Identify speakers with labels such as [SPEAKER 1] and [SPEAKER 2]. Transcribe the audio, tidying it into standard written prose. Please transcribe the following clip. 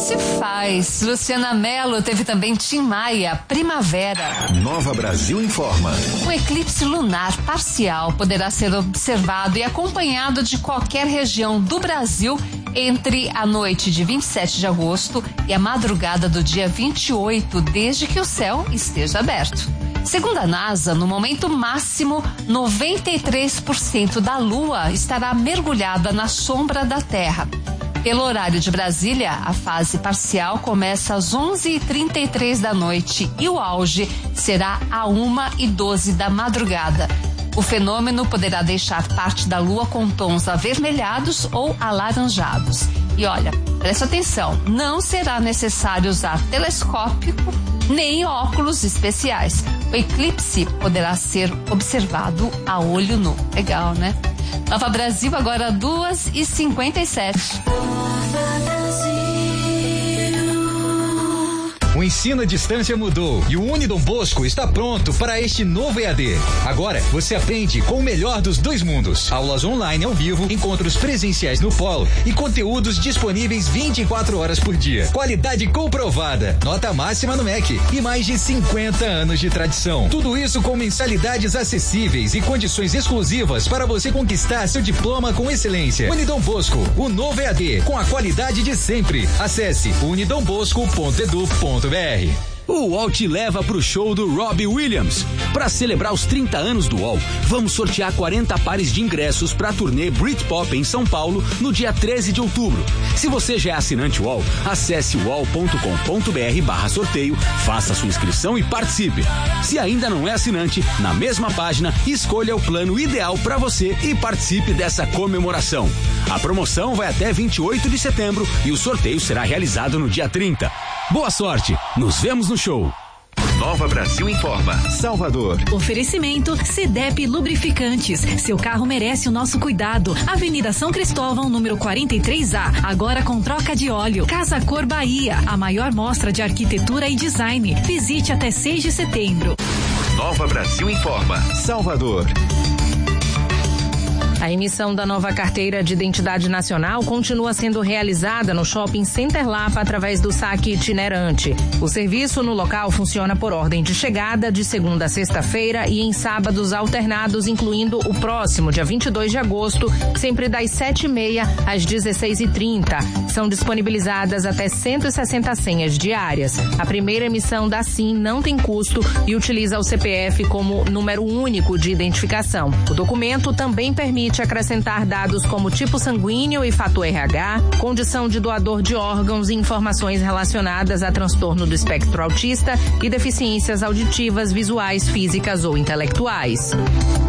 [SPEAKER 1] se faz. Luciana Mello, teve também Tim Maia, Primavera.
[SPEAKER 2] Nova Brasil informa.
[SPEAKER 1] Um eclipse lunar parcial poderá ser observado e acompanhado de qualquer região do Brasil entre a noite de 27 de agosto e a madrugada do dia 28, desde que o céu esteja aberto. Segundo a NASA, no momento máximo, 93% da Lua estará mergulhada na sombra da Terra. Pelo horário de Brasília, a fase parcial começa às 11h33 da noite e o auge será a 1h12 da madrugada. O fenômeno poderá deixar parte da Lua com tons avermelhados ou alaranjados. E olha, presta atenção, não será necessário usar telescópio nem óculos especiais. O eclipse poderá ser observado a olho nu. Legal, né? Nova Brasil, agora 2h57.
[SPEAKER 3] O ensino à distância mudou e o Unidom Bosco está pronto para este novo EAD. Agora você aprende com o melhor dos dois mundos. Aulas online ao vivo, encontros presenciais no polo e conteúdos disponíveis 24 horas por dia. Qualidade comprovada, nota máxima no MEC e mais de 50 anos de tradição. Tudo isso com mensalidades acessíveis e condições exclusivas para você conquistar seu diploma com excelência. Unidom Bosco, o novo EAD, com a qualidade de sempre. Acesse unidombosco.edu.br.
[SPEAKER 4] O UOL te leva pro show do Robbie Williams. Para celebrar os 30 anos do UOL, vamos sortear 40 pares de ingressos para a turnê Britpop em São Paulo no dia 13 de outubro. Se você já é assinante UOL, acesse uol.com.br/sorteio, faça sua inscrição e participe. Se ainda não é assinante, na mesma página, escolha o plano ideal para você e participe dessa comemoração. A promoção vai até 28 de setembro e o sorteio será realizado no dia 30. Boa sorte, nos vemos no show.
[SPEAKER 2] Nova Brasil informa. Salvador.
[SPEAKER 5] Oferecimento Cidep Lubrificantes. Seu carro merece o nosso cuidado. Avenida São Cristóvão, número 43A. Agora com troca de óleo. Casa Cor Bahia. A maior mostra de arquitetura e design. Visite até 6 de setembro.
[SPEAKER 2] Nova Brasil informa. Salvador.
[SPEAKER 6] A emissão da nova carteira de identidade nacional continua sendo realizada no Shopping Center Lapa através do saque itinerante. O serviço no local funciona por ordem de chegada de segunda a sexta-feira e em sábados alternados, incluindo o próximo, dia 22 de agosto, sempre das 7h30 às 16h30. São disponibilizadas até 160 senhas diárias. A primeira emissão da SIM não tem custo e utiliza o CPF como número único de identificação. O documento também permite acrescentar dados como tipo sanguíneo e fator RH, condição de doador de órgãos e informações relacionadas a transtorno do espectro autista e deficiências auditivas, visuais, físicas ou intelectuais.